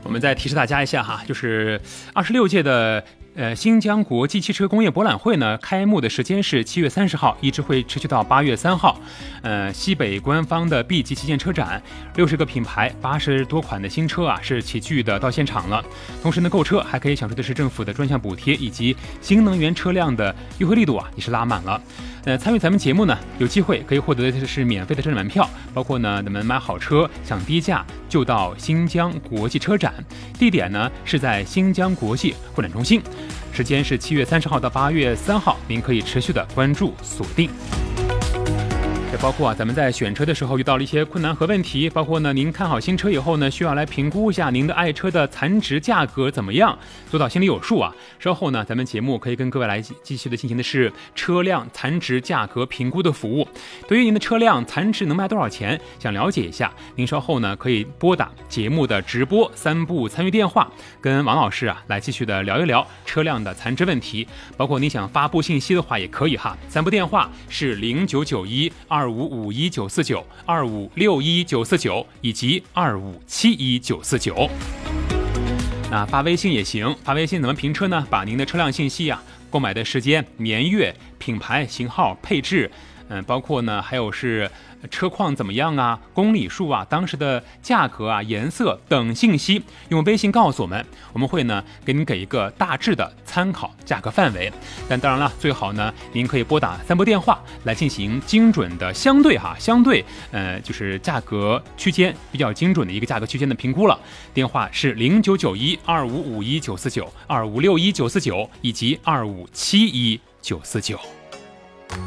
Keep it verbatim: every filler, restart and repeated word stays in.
我们再提示大家一下哈，就是二十六届的呃，新疆国际汽车工业博览会呢，开幕的时间是七月三十号，一直会持续到八月三号。呃，西北官方的 B 级旗舰车展，六十个品牌，八十多款的新车啊，是齐聚的到现场了。同时呢，购车还可以享受的是政府的专项补贴以及新能源车辆的优惠力度啊，也是拉满了。呃，参与咱们节目呢，有机会可以获得的是免费的车展门票，包括呢，咱们买好车享低价就到新疆国际车展，地点呢是在新疆国际会展中心。时间是七月三十号到八月三号，您可以持续的关注锁定。也包括啊，咱们在选车的时候遇到了一些困难和问题，包括呢，您看好新车以后呢，需要来评估一下您的爱车的残值价格怎么样，做到心里有数啊。稍后呢，咱们节目可以跟各位来继续的进行的是车辆残值价格评估的服务。对于您的车辆残值能卖多少钱，想了解一下，您稍后呢可以拨打节目的直播三部参与电话，跟王老师啊来继续的聊一聊车辆的残值问题。包括您想发布信息的话也可以哈，三部电话是零九九一二五五一九四九、二五六一九四九以及二五七一九四九。那发微信也行，发微信怎么评车呢？把您的车辆信息啊、购买的时间、年月、品牌、型号、配置，嗯，包括呢还有是车况怎么样啊、公里数啊、当时的价格啊、颜色等信息，用微信告诉我们，我们会呢给您给一个大致的参考价格范围。但当然了，最好呢您可以拨打三部电话来进行精准的相对哈，相对呃就是价格区间比较精准的一个价格区间的评估了。电话是零九九一二五五一九四九、二五六一九四九以及二五七一九四九。